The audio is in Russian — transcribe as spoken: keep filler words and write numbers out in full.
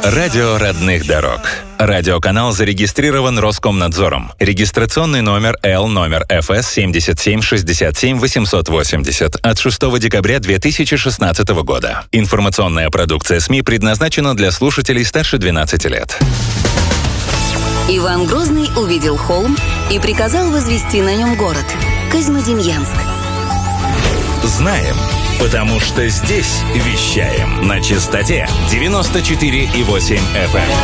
Радио родных дорог. Радиоканал зарегистрирован Роскомнадзором. Регистрационный номер Л номер эф эс семь семь шесть семь восемь восемь ноль от шестого декабря две тысячи шестнадцатого года. Информационная продукция СМИ предназначена для слушателей старше двенадцати лет. Иван Грозный увидел холм и приказал возвести на нем город – Козьмодемьянск. Знаем, потому что здесь вещаем на частоте девяносто четыре и восемь эф эм.